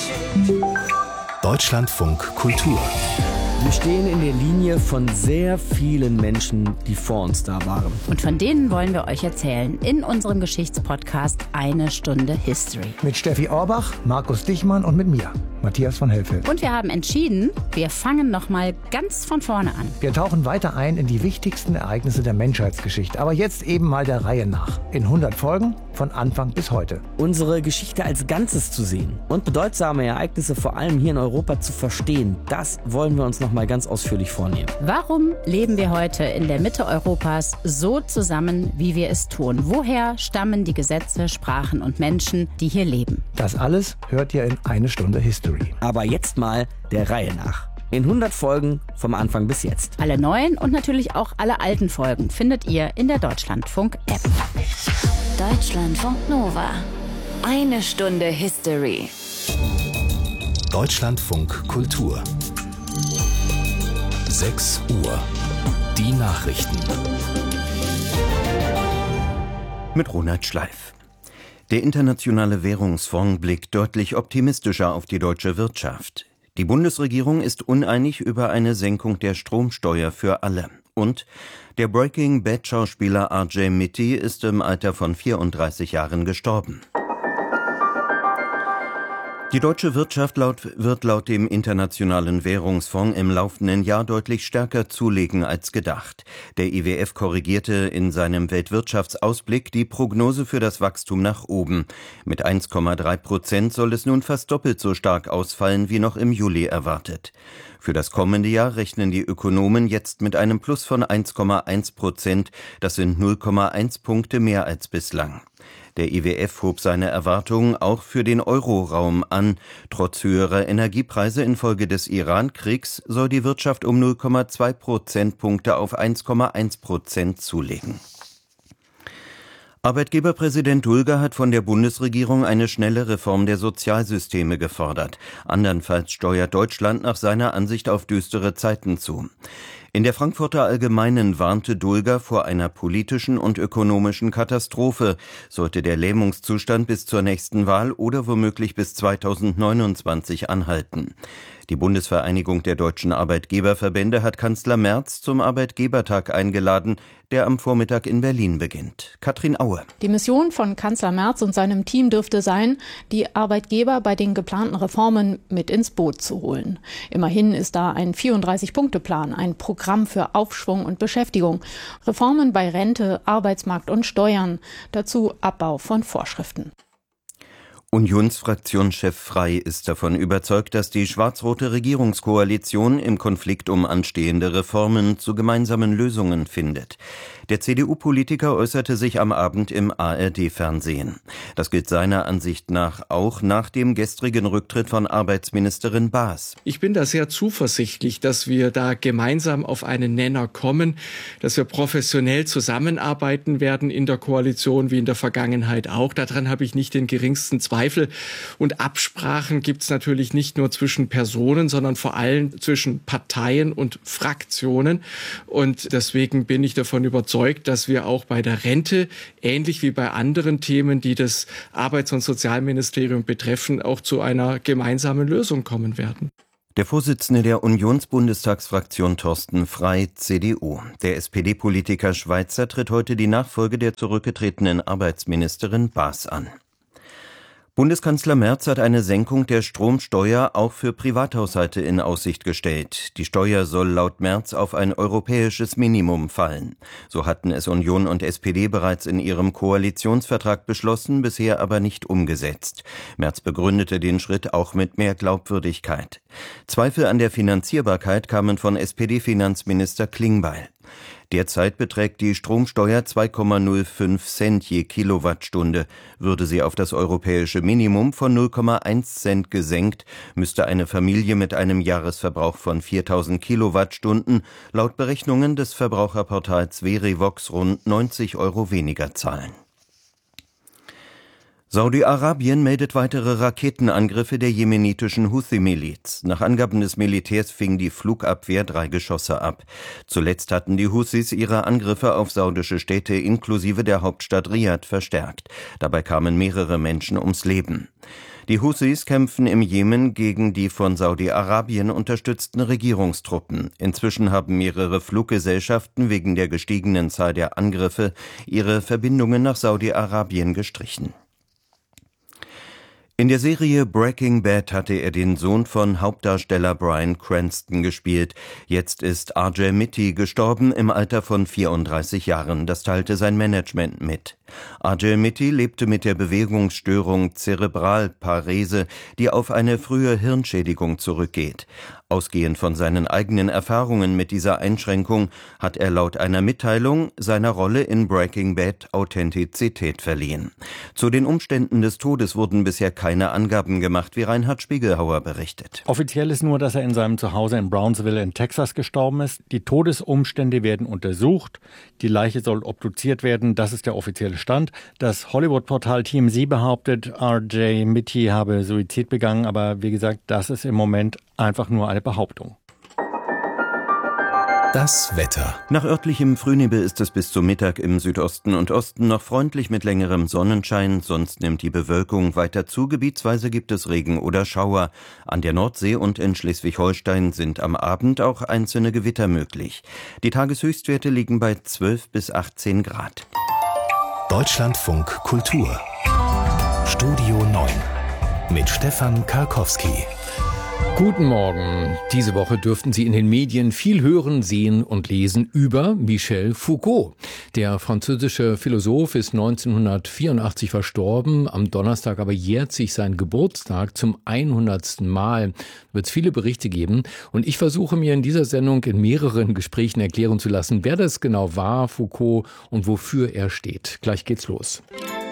Deutschlandfunk Kultur. Wir stehen in der Linie von sehr vielen Menschen, die vor uns da waren. Und von denen wollen wir euch erzählen in unserem Geschichtspodcast Eine Stunde History. Mit Steffi Orbach, Markus Dichmann und mit mir, Matthias von Helfeld. Und wir haben entschieden, wir fangen nochmal ganz von vorne an. Wir tauchen weiter ein in die wichtigsten Ereignisse der Menschheitsgeschichte. Aber jetzt eben mal der Reihe nach. In 100 Folgen, von Anfang bis heute. Unsere Geschichte als Ganzes zu sehen und bedeutsame Ereignisse vor allem hier in Europa zu verstehen, das wollen wir uns nochmal ganz ausführlich vornehmen. Warum leben wir heute in der Mitte Europas so zusammen, wie wir es tun? Woher stammen die Gesetze, Sprachen und Menschen, die hier leben? Das alles hört ihr in Eine Stunde History. Aber jetzt mal der Reihe nach. In 100 Folgen vom Anfang bis jetzt. Alle neuen und natürlich auch alle alten Folgen findet ihr in der Deutschlandfunk-App. Deutschlandfunk Nova. Eine Stunde History. Deutschlandfunk Kultur. 6 Uhr. Die Nachrichten. Mit Ronald Schleif. Der Internationale Währungsfonds blickt deutlich optimistischer auf die deutsche Wirtschaft. Die Bundesregierung ist uneinig über eine Senkung der Stromsteuer für alle. Und der Breaking Bad-Schauspieler R.J. Mitte ist im Alter von 34 Jahren gestorben. Die deutsche Wirtschaft wird laut dem Internationalen Währungsfonds im laufenden Jahr deutlich stärker zulegen als gedacht. Der IWF korrigierte in seinem Weltwirtschaftsausblick die Prognose für das Wachstum nach oben. Mit 1,3% soll es nun fast doppelt so stark ausfallen wie noch im Juli erwartet. Für das kommende Jahr rechnen die Ökonomen jetzt mit einem Plus von 1,1%. Das sind 0,1 Punkte mehr als bislang. Der IWF hob seine Erwartungen auch für den Euroraum an. Trotz höherer Energiepreise infolge des Iran-Kriegs soll die Wirtschaft um 0,2 Prozentpunkte auf 1,1% zulegen. Arbeitgeberpräsident Dulger hat von der Bundesregierung eine schnelle Reform der Sozialsysteme gefordert. Andernfalls steuert Deutschland nach seiner Ansicht auf düstere Zeiten zu. In der Frankfurter Allgemeinen warnte Dulger vor einer politischen und ökonomischen Katastrophe, sollte der Lähmungszustand bis zur nächsten Wahl oder womöglich bis 2029 anhalten. Die Bundesvereinigung der deutschen Arbeitgeberverbände hat Kanzler Merz zum Arbeitgebertag eingeladen, der am Vormittag in Berlin beginnt. Katrin Aue. Die Mission von Kanzler Merz und seinem Team dürfte sein, die Arbeitgeber bei den geplanten Reformen mit ins Boot zu holen. Immerhin ist da ein 34-Punkte-Plan, ein Programm für Aufschwung und Beschäftigung, Reformen bei Rente, Arbeitsmarkt und Steuern, dazu Abbau von Vorschriften. Unionsfraktionschef Frey ist davon überzeugt, dass die schwarz-rote Regierungskoalition im Konflikt um anstehende Reformen zu gemeinsamen Lösungen findet. Der CDU-Politiker äußerte sich am Abend im ARD-Fernsehen. Das gilt seiner Ansicht nach auch nach dem gestrigen Rücktritt von Arbeitsministerin Baas. Ich bin da sehr zuversichtlich, dass wir da gemeinsam auf einen Nenner kommen, dass wir professionell zusammenarbeiten werden in der Koalition wie in der Vergangenheit auch. Daran habe ich nicht den geringsten Zweifel. Und Absprachen gibt es natürlich nicht nur zwischen Personen, sondern vor allem zwischen Parteien und Fraktionen. Und deswegen bin ich davon überzeugt, dass wir auch bei der Rente, ähnlich wie bei anderen Themen, die das Arbeits- und Sozialministerium betreffen, auch zu einer gemeinsamen Lösung kommen werden. Der Vorsitzende der Unionsbundestagsfraktion Thorsten Frey, CDU. Der SPD-Politiker Schweizer tritt heute die Nachfolge der zurückgetretenen Arbeitsministerin Baas an. Bundeskanzler Merz hat eine Senkung der Stromsteuer auch für Privathaushalte in Aussicht gestellt. Die Steuer soll laut Merz auf ein europäisches Minimum fallen. So hatten es Union und SPD bereits in ihrem Koalitionsvertrag beschlossen, bisher aber nicht umgesetzt. Merz begründete den Schritt auch mit mehr Glaubwürdigkeit. Zweifel an der Finanzierbarkeit kamen von SPD-Finanzminister Klingbeil. Derzeit beträgt die Stromsteuer 2,05 Cent je Kilowattstunde. Würde sie auf das europäische Minimum von 0,1 Cent gesenkt, müsste eine Familie mit einem Jahresverbrauch von 4.000 Kilowattstunden laut Berechnungen des Verbraucherportals Verivox rund 90 € weniger zahlen. Saudi-Arabien meldet weitere Raketenangriffe der jemenitischen Houthi-Miliz. Nach Angaben des Militärs fing die Flugabwehr 3 Geschosse ab. Zuletzt hatten die Houthis ihre Angriffe auf saudische Städte inklusive der Hauptstadt Riad verstärkt. Dabei kamen mehrere Menschen ums Leben. Die Houthis kämpfen im Jemen gegen die von Saudi-Arabien unterstützten Regierungstruppen. Inzwischen haben mehrere Fluggesellschaften wegen der gestiegenen Zahl der Angriffe ihre Verbindungen nach Saudi-Arabien gestrichen. In der Serie Breaking Bad hatte er den Sohn von Hauptdarsteller Bryan Cranston gespielt. Jetzt ist RJ Mitte gestorben im Alter von 34 Jahren. Das teilte sein Management mit. RJ Mitte lebte mit der Bewegungsstörung Zerebralparese, die auf eine frühe Hirnschädigung zurückgeht. Ausgehend von seinen eigenen Erfahrungen mit dieser Einschränkung hat er laut einer Mitteilung seiner Rolle in Breaking Bad Authentizität verliehen. Zu den Umständen des Todes wurden bisher keine Angaben gemacht, wie Reinhard Spiegelhauer berichtet. Offiziell ist nur, dass er in seinem Zuhause in Brownsville in Texas gestorben ist. Die Todesumstände werden untersucht. Die Leiche soll obduziert werden. Das ist der offizielle Stand. Das Hollywood-Portal TMZ behauptet, RJ Mitte habe Suizid begangen. Aber wie gesagt, das ist im Moment einfach nur eine Behauptung. Das Wetter. Nach örtlichem Frühnebel ist es bis zum Mittag im Südosten und Osten noch freundlich mit längerem Sonnenschein, sonst nimmt die Bewölkung weiter zu. Gebietsweise gibt es Regen oder Schauer. An der Nordsee und in Schleswig-Holstein sind am Abend auch einzelne Gewitter möglich. Die Tageshöchstwerte liegen bei 12 bis 18 Grad. Deutschlandfunk Kultur. Studio 9 mit Stefan Karkowski. Guten Morgen. Diese Woche dürften Sie in den Medien viel hören, sehen und lesen über Michel Foucault. Der französische Philosoph ist 1984 verstorben. Am Donnerstag aber jährt sich sein Geburtstag zum 100. Mal. Wird es viele Berichte geben. Und ich versuche mir in dieser Sendung in mehreren Gesprächen erklären zu lassen, wer das genau war, Foucault, und wofür er steht. Gleich geht's los.